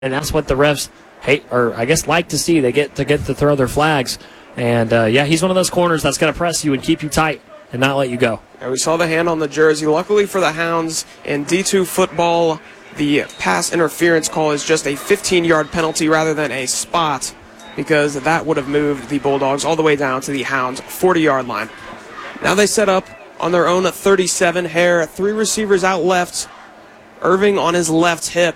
and that's what the refs hate, or I guess like to see. They get to throw their flags. And, yeah, he's one of those corners that's going to press you and keep you tight and not let you go. And we saw the hand on the jersey. Luckily for the Hounds, in D2 football, the pass interference call is just a 15-yard penalty rather than a spot, because that would have moved the Bulldogs all the way down to the Hounds' 40-yard line. Now they set up on their own 37. Hare, 3 receivers out left. Irving on his left hip.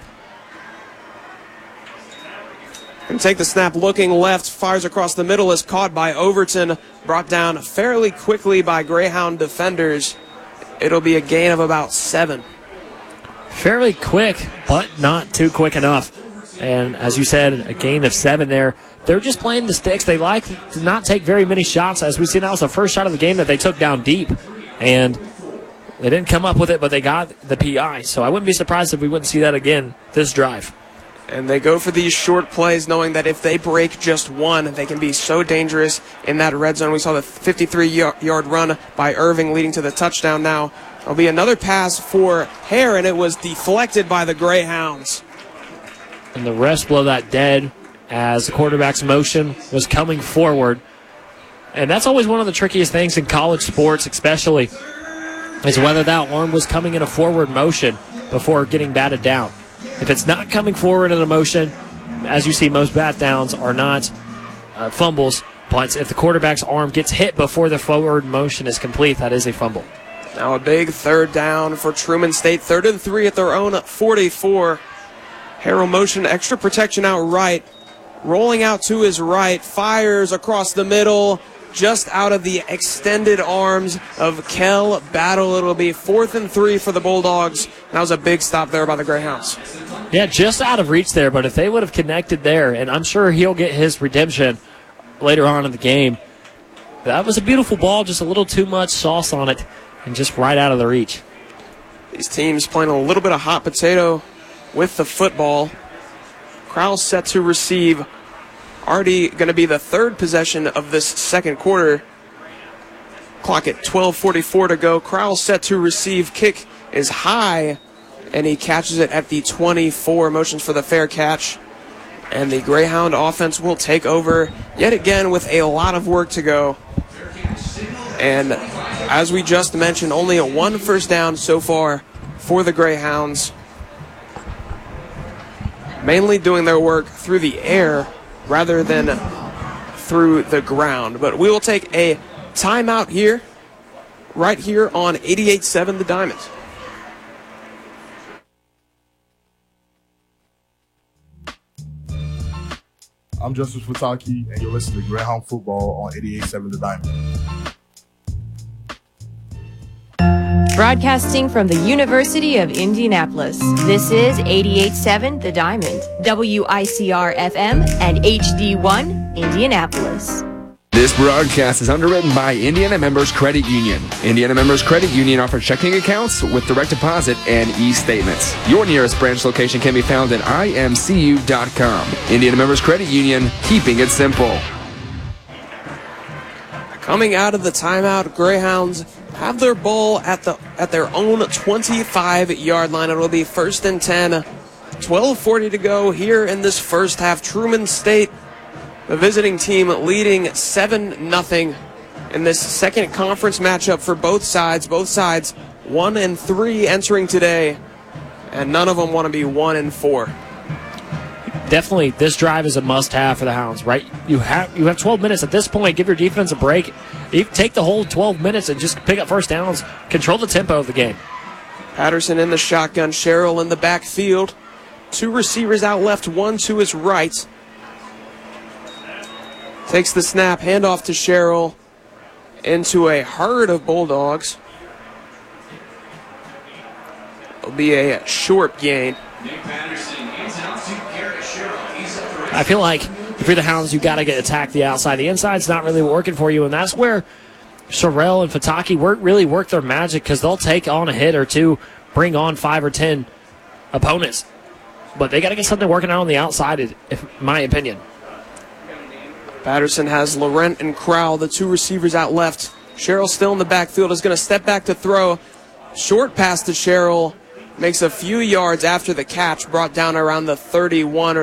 And take the snap looking left, fires across the middle, is caught by Overton, brought down fairly quickly by Greyhound defenders. It'll be a gain of about 7. Fairly quick, but not too quick enough. And as you said, a gain of 7 there. They're just playing the sticks. They like to not take very many shots. As we see, that was the first shot of the game that they took down deep. And they didn't come up with it, but they got the PI. So I wouldn't be surprised if we wouldn't see that again this drive. And they go for these short plays knowing that if they break just one, they can be so dangerous in that red zone. We saw the 53-yard run by Irving leading to the touchdown now. There'll be another pass for Hare, and it was deflected by the Greyhounds. And the refs blow that dead as the quarterback's motion was coming forward. And that's always one of the trickiest things in college sports, especially, is whether that arm was coming in a forward motion before getting batted down. If it's not coming forward in a motion, as you see, most bat downs are not fumbles. But if the quarterback's arm gets hit before the forward motion is complete, that is a fumble. Now a big third down for Truman State. 3rd and 3 at their own 44. Harrell motion, extra protection out right. Rolling out to his right, fires across the middle, just out of the extended arms of Kell Battle. It'll be 4th and 3 for the Bulldogs. That was a big stop there by the Greyhounds. Yeah, just out of reach there, but if they would have connected there, and I'm sure he'll get his redemption later on in the game. That was a beautiful ball, just a little too much sauce on it, and just right out of the reach. These teams playing a little bit of hot potato with the football. Crowell set to receive. Already going to be the 3rd possession of this second quarter. Clock at 12:44 to go. Crowell set to receive. Kick is high, and he catches it at the 24. Motions for the fair catch. And the Greyhound offense will take over yet again with a lot of work to go. And as we just mentioned, only a 1 first down so far for the Greyhounds. Mainly doing their work through the air rather than through the ground. But we will take a timeout here, right here on 88.7 The Diamond. I'm Justice Fataki, and you're listening to Greyhound Football on 88.7 The Diamond. Broadcasting from the University of Indianapolis, this is 88.7 The Diamond, WICR-FM and HD1 Indianapolis. This broadcast is underwritten by Indiana Members Credit Union. Indiana Members Credit Union offers checking accounts with direct deposit and e-statements. Your nearest branch location can be found at imcu.com. Indiana Members Credit Union, keeping it simple. Coming out of the timeout, Greyhounds have their ball at their own 25-yard line. It'll be 1st and 10. 12:40 to go here in this first half. Truman State, the visiting team, leading 7-0 in this second conference matchup for both sides. Both sides 1 and 3 entering today, and none of them want to be 1 and 4. Definitely, this drive is a must-have for the Hounds, right? You have 12 minutes at this point. Give your defense a break. Take the whole 12 minutes and just pick up first downs. Control the tempo of the game. Patterson in the shotgun. Sherrill in the backfield. 2 receivers out left, 1 to his right. Takes the snap, handoff to Sherrill into a herd of Bulldogs. It'll be a short gain. I feel like if you're the Hounds, you got to attack the outside. The inside's not really working for you, and that's where Sherrill and Fataki really work their magic, because they'll take on a hit or two, bring on 5 or 10 opponents. But they got to get something working out on the outside, in my opinion. Patterson has Laurent and Crowell, the 2 receivers out left. Sherrill still in the backfield, is going to step back to throw. Short pass to Sherrill. makes a few yards after the catch, brought down around the 31 or